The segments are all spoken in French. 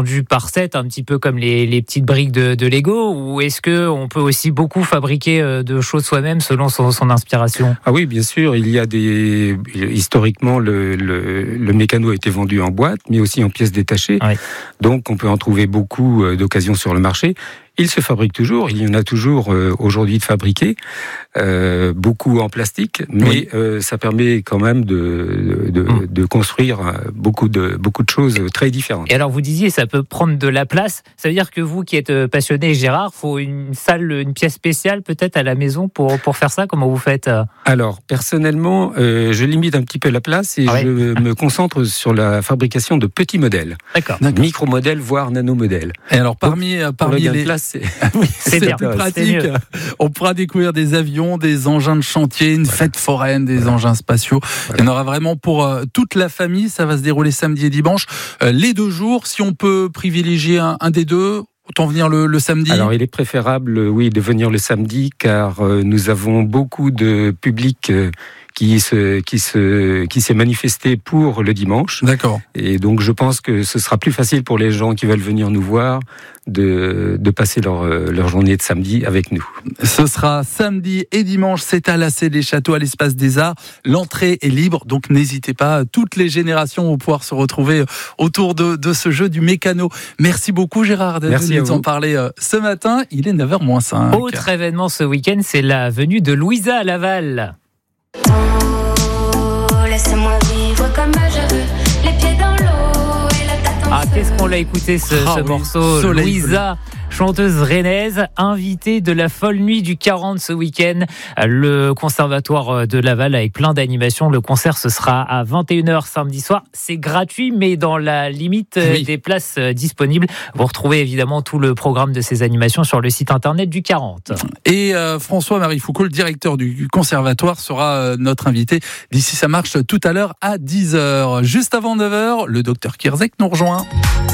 vendus par set, un petit peu comme les petites briques de Lego, ou est-ce qu'on peut aussi beaucoup fabriquer de choses soi-même selon son inspiration ? Ah oui, bien sûr, il y a historiquement, le mécano a été vendu en boîte, mais aussi en pièces détachées. Oui. Donc, on peut en trouver beaucoup d'occasions sur le marché. Il se fabrique toujours, il y en a toujours aujourd'hui de fabriquer, beaucoup en plastique, mais ça permet quand même de construire beaucoup de choses très différentes. Et alors vous disiez, ça peut prendre de la place, ça veut dire que vous qui êtes passionné, Gérard, faut une pièce spéciale peut-être à la maison pour faire ça, comment vous faites ? Alors, personnellement, je limite un petit peu la place et je me concentre sur la fabrication de petits modèles. D'accord. Micro-modèles, voire nano-modèles. Et alors, parmi les... c'est bien, plus pratique. On pourra découvrir des avions, des engins de chantier, une fête foraine, des engins spatiaux. Il y en aura vraiment pour toute la famille. Ça va se dérouler samedi et dimanche. Les 2 jours, si on peut privilégier un des deux, autant venir le samedi. Alors, il est préférable, de venir le samedi, car nous avons beaucoup de public qui s'est manifesté pour le dimanche. D'accord. Et donc, je pense que ce sera plus facile pour les gens qui veulent venir nous voir de passer leur journée de samedi avec nous. Ce sera samedi et dimanche, c'est à l'AC des Châteaux, à l'Espace des Arts. L'entrée est libre, donc n'hésitez pas. Toutes les générations vont pouvoir se retrouver autour de ce jeu du mécano. Merci beaucoup Gérard d'être venu nous en parler ce matin. Il est 9h-5. Autre événement ce week-end, c'est la venue de Louisa à Laval. Laisse-moi vivre comme je veux, les pieds dans l'eau et la tête en feu. Qu'est-ce qu'on l'a écouté ce morceau, Louisa, chanteuse rennaise, invitée de la folle nuit du 40 ce week-end. Le conservatoire de Laval avec plein d'animations. Le concert, ce sera à 21h samedi soir. C'est gratuit, mais dans la limite des places disponibles. Vous retrouvez évidemment tout le programme de ces animations sur le site internet du 40. Et François-Marie Foucault, le directeur du conservatoire, sera notre invité d'ici ça marche tout à l'heure à 10h. Juste avant 9h, le docteur Kierzek nous rejoint.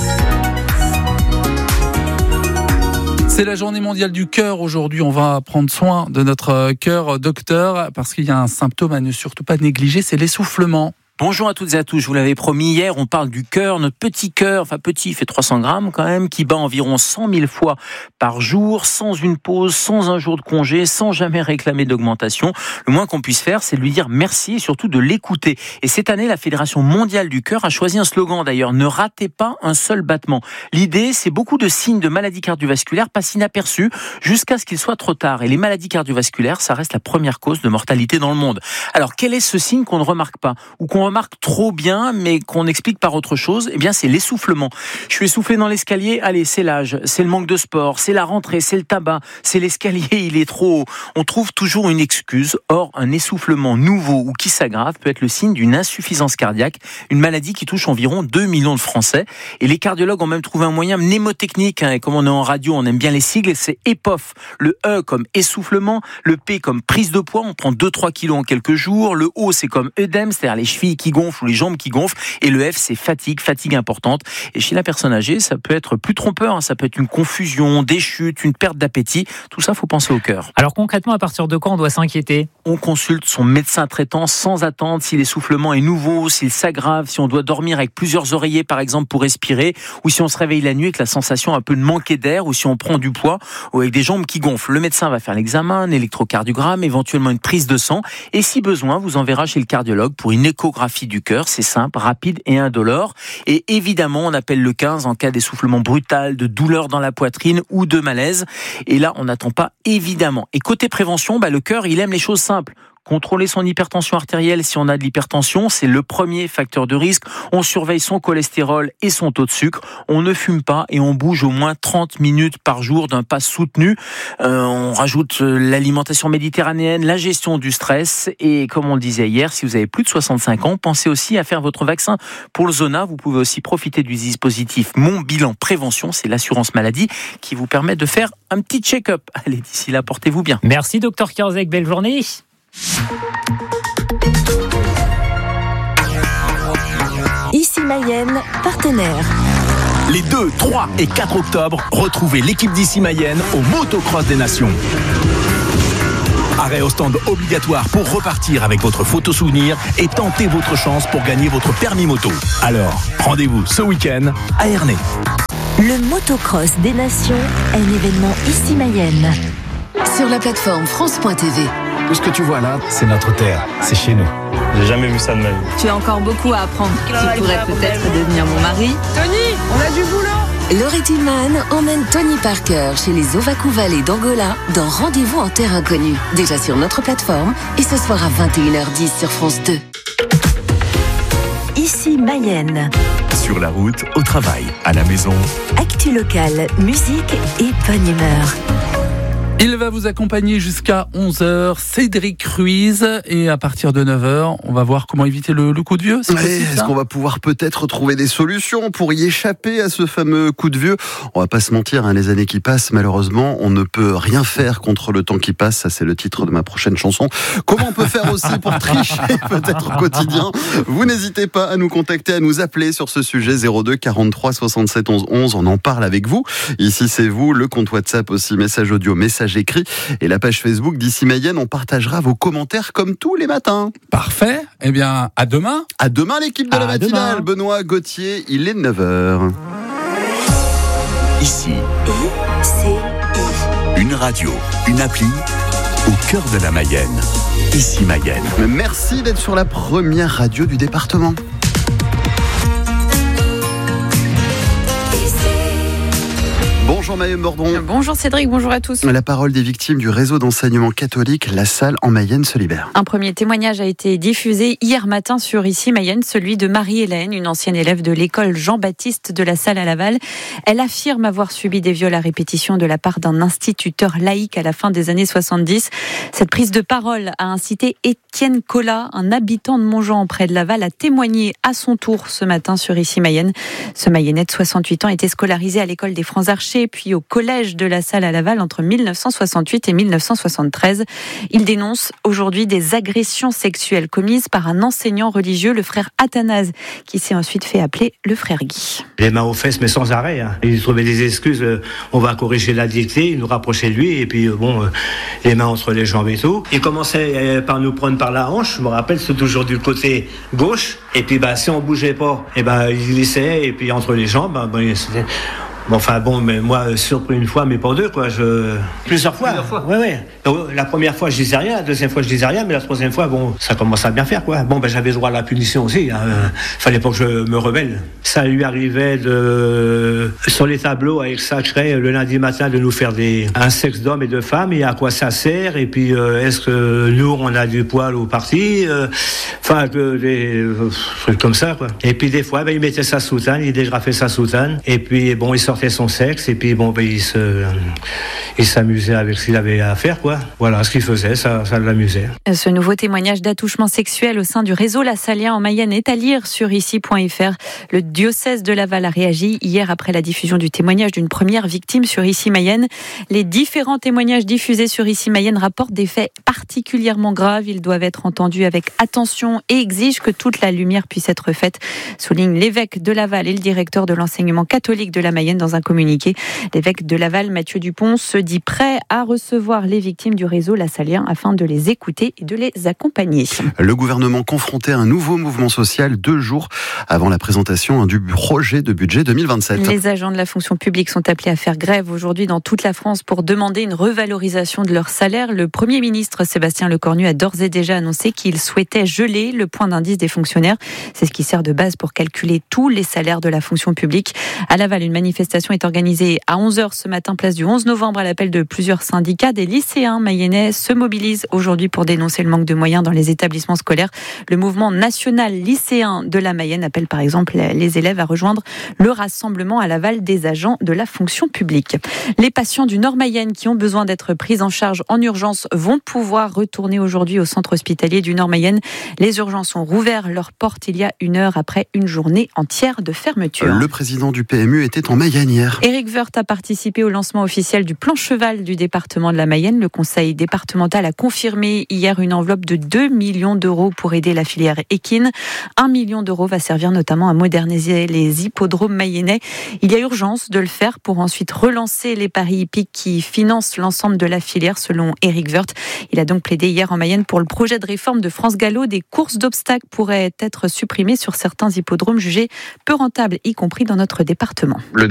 C'est la journée mondiale du cœur aujourd'hui. On va prendre soin de notre cœur, docteur, parce qu'il y a un symptôme à ne surtout pas négliger, c'est l'essoufflement. Bonjour à toutes et à tous, je vous l'avais promis hier, on parle du cœur, notre petit cœur, enfin petit, il fait 300 grammes quand même, qui bat environ 100 000 fois par jour, sans une pause, sans un jour de congé, sans jamais réclamer d'augmentation. Le moins qu'on puisse faire, c'est de lui dire merci et surtout de l'écouter. Et cette année, la Fédération mondiale du cœur a choisi un slogan d'ailleurs, ne ratez pas un seul battement. L'idée, c'est beaucoup de signes de maladies cardiovasculaires passent inaperçus jusqu'à ce qu'il soit trop tard. Et les maladies cardiovasculaires, ça reste la première cause de mortalité dans le monde. Alors, quel est ce signe qu'on ne remarque pas ou qu'on remarque trop bien, mais qu'on explique par autre chose? Eh bien, c'est l'essoufflement. Je suis essoufflé dans l'escalier. Allez, c'est l'âge, c'est le manque de sport, c'est la rentrée, c'est le tabac, c'est l'escalier, il est trop haut. On trouve toujours une excuse. Or, un essoufflement nouveau ou qui s'aggrave peut être le signe d'une insuffisance cardiaque, une maladie qui touche environ 2 millions de Français. Et les cardiologues ont même trouvé un moyen mnémotechnique. Et comme on est en radio, on aime bien les sigles. C'est EPOF. Le E comme essoufflement, le P comme prise de poids. On prend 2-3 kilos en quelques jours. Le O, c'est comme œdème, c'est-à-dire les chevilles qui gonflent ou les jambes qui gonflent. Et le F, c'est fatigue importante. Et chez la personne âgée, ça peut être plus trompeur. Ça peut être une confusion, des chutes, une perte d'appétit. Tout ça, faut penser au cœur. Alors concrètement, à partir de quand on doit s'inquiéter ? On consulte son médecin traitant sans attendre si l'essoufflement est nouveau, s'il s'aggrave, si on doit dormir avec plusieurs oreillers par exemple pour respirer, ou si on se réveille la nuit avec la sensation un peu de manquer d'air, ou si on prend du poids, ou avec des jambes qui gonflent. Le médecin va faire l'examen, un électrocardiogramme, éventuellement une prise de sang, et si besoin, vous enverra chez le cardiologue pour une échographie du cœur. C'est simple, rapide et indolore. Et évidemment, on appelle le 15 en cas d'essoufflement brutal, de douleur dans la poitrine ou de malaise. Et là, on n'attend pas évidemment. Et côté prévention, le cœur, il aime les choses simples. Contrôler son hypertension artérielle si on a de l'hypertension, c'est le premier facteur de risque. On surveille son cholestérol et son taux de sucre. On ne fume pas et on bouge au moins 30 minutes par jour d'un pas soutenu. On rajoute l'alimentation méditerranéenne, la gestion du stress. Et comme on le disait hier, si vous avez plus de 65 ans, pensez aussi à faire votre vaccin pour le zona. Vous pouvez aussi profiter du dispositif Mon Bilan Prévention. C'est l'assurance maladie qui vous permet de faire un petit check-up. Allez, d'ici là, portez-vous bien. Merci, Dr Kierzek. Belle journée. Ici Mayenne, partenaire. Les 2, 3 et 4 octobre, retrouvez l'équipe d'Ici Mayenne au Motocross des Nations. Arrêt au stand obligatoire pour repartir avec votre photo souvenir et tenter votre chance pour gagner votre permis moto. Alors, rendez-vous ce week-end à Ernée. Le motocross des nations, un événement ici Mayenne. Sur la plateforme France.tv. Tout ce que tu vois là, c'est notre terre, c'est chez nous. J'ai jamais vu ça de ma vie. Tu as encore beaucoup à apprendre. Tu pourrais peut-être devenir mon mari. Tony, on a du boulot. Laurie Tillman emmène Tony Parker chez les Ovaku Valley d'Angola dans Rendez-vous en terre inconnue. Déjà sur notre plateforme et ce soir à 21h10 sur France 2. Ici Mayenne. Sur la route, au travail, à la maison. Actu locale, musique et bonne humeur. Il va vous accompagner jusqu'à 11h, Cédric Ruiz, et à partir de 9h, on va voir comment éviter le coup de vieux. Est-ce qu'on va pouvoir peut-être trouver des solutions pour y échapper à ce fameux coup de vieux ? On va pas se mentir, les années qui passent, malheureusement, on ne peut rien faire contre le temps qui passe. Ça, c'est le titre de ma prochaine chanson. Comment on peut faire aussi pour tricher peut-être au quotidien ? Vous n'hésitez pas à nous contacter, à nous appeler sur ce sujet 02 43 67 11 11. On en parle avec vous. Ici, c'est vous, le compte WhatsApp aussi, message audio, message écrit et la page Facebook d'Ici Mayenne. On partagera vos commentaires comme tous les matins. Parfait. Eh bien, à demain. À demain, l'équipe de la matinale. Benoît Gauthier, il est 9h. Ici, une radio, une appli au cœur de la Mayenne. Ici Mayenne. Merci d'être sur la première radio du département. Bonjour Mayenne Bordon. Bonjour Cédric, bonjour à tous. La parole des victimes du réseau d'enseignement catholique La Salle en Mayenne se libère. Un premier témoignage a été diffusé hier matin sur Ici Mayenne, celui de Marie-Hélène, une ancienne élève de l'école Jean-Baptiste de La Salle à Laval. Elle affirme avoir subi des viols à répétition de la part d'un instituteur laïque à la fin des années 70. Cette prise de parole a incité Étienne Collat, un habitant de Montjean près de Laval, à témoigner à son tour ce matin sur Ici Mayenne. Ce Mayennais de 68 ans était scolarisé à l'école des Francs-Archers puis au collège de La Salle à Laval entre 1968 et 1973. Il dénonce aujourd'hui des agressions sexuelles commises par un enseignant religieux, le frère Athanase, qui s'est ensuite fait appeler le frère Guy. Les mains aux fesses, mais sans arrêt. Il trouvait des excuses. On va corriger la dictée, il nous rapprochait de lui, et puis les mains entre les jambes et tout. Il commençait par nous prendre par la hanche. Je me rappelle, c'est toujours du côté gauche. Et puis, si on bougeait pas, il glissait, et puis entre les jambes, c'était... mais moi, surpris une fois, mais pas deux, quoi. Plusieurs fois. Ouais. La première fois, je disais rien. La deuxième fois, je disais rien. Mais la troisième fois, ça commence à bien faire, quoi. J'avais droit à la punition aussi. Fallait pas que je me rebelle. Ça lui arrivait sur les tableaux, avec sacré, le lundi matin, de nous faire un sexe d'homme et de femme, et à quoi ça sert, et puis, est-ce que nous, on a du poil au parti, des trucs comme ça, quoi. Et puis, des fois, il mettait sa soutane, il dégrafait sa soutane, et puis, il sortait son sexe, et puis il s'amusait avec ce qu'il avait à faire, quoi. Voilà ce qu'il faisait, ça l'amusait. Ce nouveau témoignage d'attouchement sexuel au sein du réseau lassalien en Mayenne est à lire sur ici.fr. Le diocèse de Laval a réagi hier après la diffusion du témoignage d'une première victime sur Ici Mayenne. Les différents témoignages diffusés sur Ici Mayenne rapportent des faits particulièrement graves. Ils doivent être entendus avec attention et exigent que toute la lumière puisse être faite, souligne l'évêque de Laval et le directeur de l'enseignement catholique de la Mayenne dans un communiqué. L'évêque de Laval, Mathieu Dupont, se dit prêt à recevoir les victimes du réseau lassalien afin de les écouter et de les accompagner. Le gouvernement confronté à un nouveau mouvement social 2 jours avant la présentation du projet de budget 2027. Les agents de la fonction publique sont appelés à faire grève aujourd'hui dans toute la France pour demander une revalorisation de leur salaire. Le Premier ministre Sébastien Lecornu a d'ores et déjà annoncé qu'il souhaitait geler le point d'indice des fonctionnaires. C'est ce qui sert de base pour calculer tous les salaires de la fonction publique. À Laval, une manifestation est organisée à 11h ce matin, place du 11 novembre, à l'appel de plusieurs syndicats. Des lycéens mayennais se mobilisent aujourd'hui pour dénoncer le manque de moyens dans les établissements scolaires. Le mouvement national lycéen de la Mayenne appelle par exemple les élèves à rejoindre le rassemblement à Laval des agents de la fonction publique. Les patients du Nord Mayenne qui ont besoin d'être pris en charge en urgence vont pouvoir retourner aujourd'hui au centre hospitalier du Nord Mayenne. Les urgences ont rouvert leurs portes il y a 1 heure après une journée entière de fermeture. Le président du PMU était en Mayenne hier. Éric Woerth a participé au lancement officiel du plan cheval du département de la Mayenne. Le conseil départemental a confirmé hier une enveloppe de 2 millions d'euros pour aider la filière équine. 1 million d'euros va servir notamment à moderniser les hippodromes mayennais. Il y a urgence de le faire pour ensuite relancer les paris hippiques qui financent l'ensemble de la filière, selon Éric Woerth. Il a donc plaidé hier en Mayenne pour le projet de réforme de France Gallo. Des courses d'obstacles pourraient être supprimées sur certains hippodromes jugés peu rentables, y compris dans notre département. Le développement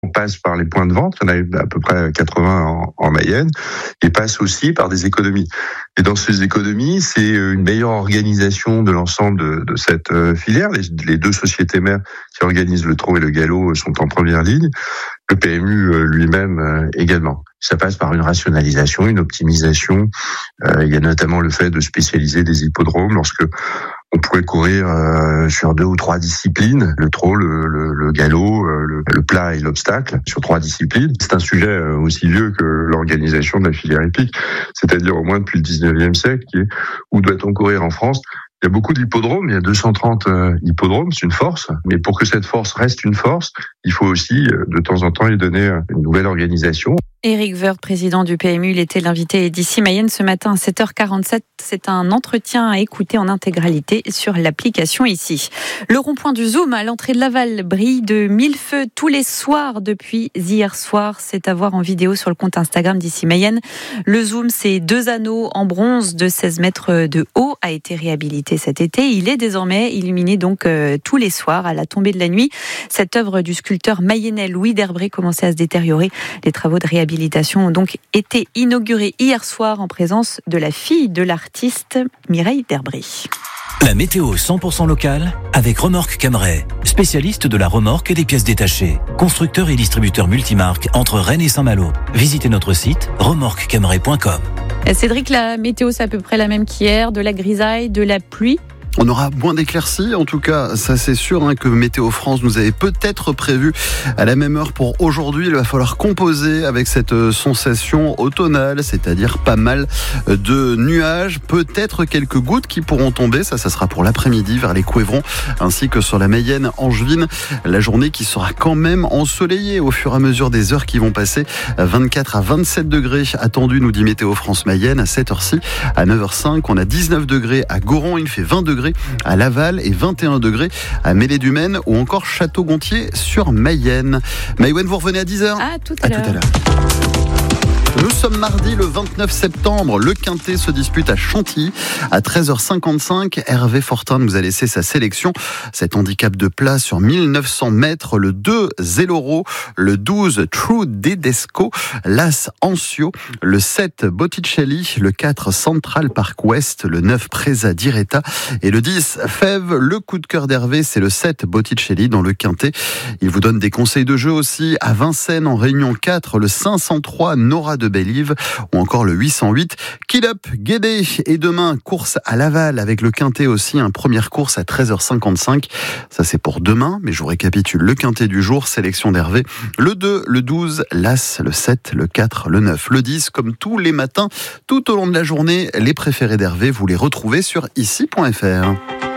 passe par les points de vente, il y en a à peu près 80 en Mayenne, et passe aussi par des économies. Et dans ces économies, c'est une meilleure organisation de l'ensemble de cette filière. Les deux sociétés mères qui organisent le trot et le galop sont en première ligne. Le PMU lui-même également. Ça passe par une rationalisation, une optimisation. Il y a notamment le fait de spécialiser des hippodromes lorsque on pourrait courir sur 2 ou 3 disciplines, le trot, le galop, le plat et l'obstacle, sur 3 disciplines. C'est un sujet aussi vieux que l'organisation de la filière hippique, c'est-à-dire au moins depuis le 19e siècle, qui est où doit-on courir en France ? Il y a beaucoup d'hippodromes, il y a 230 hippodromes, c'est une force. Mais pour que cette force reste une force, il faut aussi de temps en temps lui donner une nouvelle organisation. Éric Woerth, président du PMU, il était l'invité d'ici Mayenne ce matin à 7h47. C'est un entretien à écouter en intégralité sur l'application ici. Le rond-point du Zoom à l'entrée de Laval brille de 1000 feux tous les soirs depuis hier soir. C'est à voir en vidéo sur le compte Instagram d'ici Mayenne. Le Zoom, c'est 2 anneaux en bronze de 16 mètres de haut, a été réhabilité cet été. Il est désormais illuminé donc tous les soirs à la tombée de la nuit. Cette œuvre du sculpteur mayennais Louis Derbray commençait à se détériorer. Les travaux de réhabilitation ont donc été inaugurés hier soir en présence de la fille de l'artiste Mireille Derbray. La météo 100% locale avec Remorque Camray, spécialiste de la remorque et des pièces détachées. Constructeur et distributeur multimarque entre Rennes et Saint-Malo. Visitez notre site remorquecamray.com. Cédric, la météo c'est à peu près la même qu'hier, de la grisaille, de la pluie. On aura moins d'éclaircies, en tout cas, ça c'est sûr que Météo France nous avait peut-être prévu à la même heure pour aujourd'hui. Il va falloir composer avec cette sensation automnale, c'est-à-dire pas mal de nuages, peut-être quelques gouttes qui pourront tomber. Ça sera pour l'après-midi vers les Couévrons ainsi que sur la Mayenne angevine. La journée qui sera quand même ensoleillée au fur et à mesure des heures qui vont passer. 24 à 27 degrés attendus, nous dit Météo France Mayenne à cette heure-ci. À 9h05, on a 19 degrés à Goron, il fait 20 degrés à Laval et 21 degrés à Mêlée-du-Maine ou encore Château-Gontier sur Mayenne. Maïwen, vous revenez à 10h ? À tout à l'heure. Nous sommes mardi le 29 septembre. Le Quintet se dispute à Chantilly à 13h55. Hervé Fortin nous a laissé sa sélection. Cet handicap de plat sur 1900 mètres. Le 2 Zelloro, le 12 True Dedesco, l'As Ancio, le 7 Botticelli, le 4 Central Park West, le 9 Presa Diretta et le 10 Fève. Le coup de cœur d'Hervé, c'est le 7 Botticelli dans le Quintet. Il vous donne des conseils de jeu aussi à Vincennes en Réunion 4, le 503 Nora de Belle-Yves ou encore le 808 Kill Up Guédé. Et demain, course à Laval avec le Quintet aussi, première course à 13h55. Ça c'est pour demain, mais je vous récapitule le Quintet du jour, sélection d'Hervé. Le 2, le 12, l'As, le 7, le 4, le 9, le 10, comme tous les matins, tout au long de la journée, les préférés d'Hervé, vous les retrouvez sur ici.fr.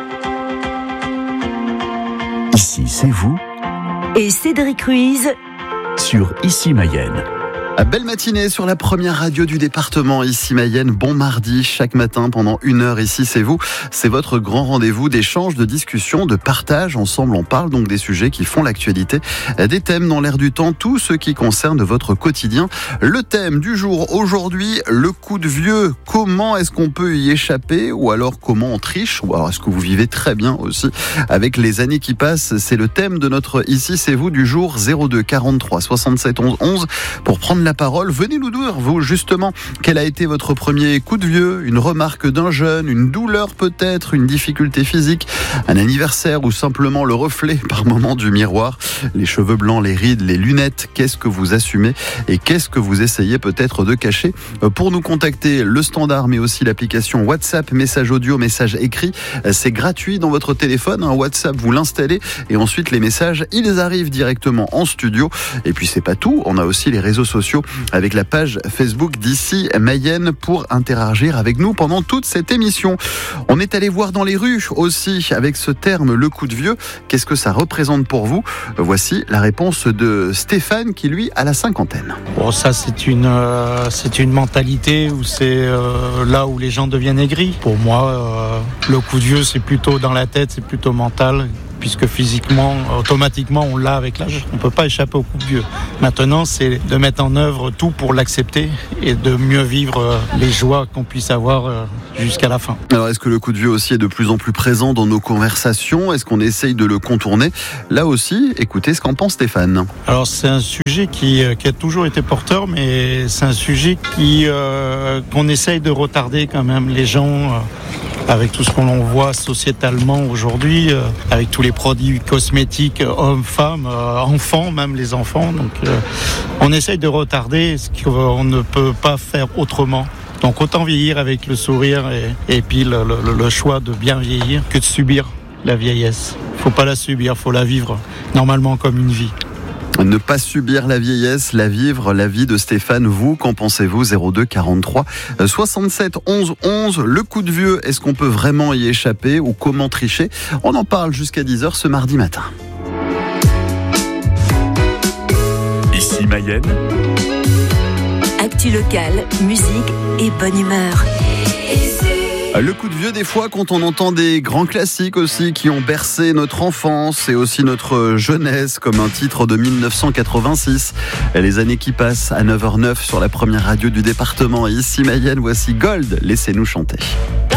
Ici, c'est vous. Et Cédric Ruiz sur Ici Mayenne. Belle matinée sur la première radio du département, ici Mayenne. Bon mardi, chaque matin pendant 1 heure, ici c'est vous. C'est votre grand rendez-vous d'échange, de discussion, de partage. Ensemble, on parle donc des sujets qui font l'actualité, des thèmes dans l'air du temps, tout ce qui concerne votre quotidien. Le thème du jour aujourd'hui, le coup de vieux. Comment est-ce qu'on peut y échapper? Ou alors comment on triche? Ou alors est-ce que vous vivez très bien aussi avec les années qui passent? C'est le thème de notre Ici c'est vous du jour. 02 43 67 11 11 pour prendre la parole. Venez nous dire, vous, justement, quel a été votre premier coup de vieux, une remarque d'un jeune, une douleur peut-être, une difficulté physique, un anniversaire ou simplement le reflet par moment du miroir, les cheveux blancs, les rides, les lunettes. Qu'est-ce que vous assumez et qu'est-ce que vous essayez peut-être de cacher? Pour nous contacter, le standard mais aussi l'application WhatsApp, message audio, message écrit, c'est gratuit dans votre téléphone. WhatsApp, vous l'installez et ensuite les messages, ils arrivent directement en studio. Et puis c'est pas tout, on a aussi les réseaux sociaux avec la page Facebook d'Ici Mayenne pour interagir avec nous pendant toute cette émission. On est allé voir dans les rues aussi avec ce terme, le coup de vieux. Qu'est-ce que ça représente pour vous? Voici la réponse de Stéphane qui lui a la cinquantaine. Bon, ça c'est une mentalité où c'est là où les gens deviennent aigris. Pour moi, le coup de vieux c'est plutôt dans la tête, c'est plutôt mental. puisque physiquement, automatiquement, on l'a avec l'âge. On ne peut pas échapper au coup de vieux. Maintenant, c'est de mettre en œuvre tout pour l'accepter et de mieux vivre les joies qu'on puisse avoir jusqu'à la fin. Alors, est-ce que le coup de vieux aussi est de plus en plus présent dans nos conversations ? Est-ce qu'on essaye de le contourner ? Là aussi, écoutez ce qu'en pense Stéphane. Alors, c'est un sujet qui a toujours été porteur, mais c'est un sujet qu'on essaye de retarder quand même. Les gens, avec tout ce qu'on voit sociétalement aujourd'hui, avec tous les produits cosmétiques, hommes, femmes, enfants, même les enfants. Donc, on essaye de retarder ce qu'on ne peut pas faire autrement. Donc, autant vieillir avec le sourire et puis le choix de bien vieillir que de subir la vieillesse. Faut pas la subir, faut la vivre normalement comme une vie. Ne pas subir la vieillesse, la vivre, la vie de Stéphane. Vous, qu'en pensez-vous ? 02 43 67 11 11. Le coup de vieux, est-ce qu'on peut vraiment y échapper ou comment tricher ? On en parle jusqu'à 10h ce mardi matin. Ici Mayenne. Actu locale, musique et bonne humeur. Le coup de vieux, des fois, quand on entend des grands classiques aussi qui ont bercé notre enfance et aussi notre jeunesse, comme un titre de 1986. Les années qui passent à 9h09 sur la première radio du département. Et ici Mayenne, voici Gold, laissez-nous chanter.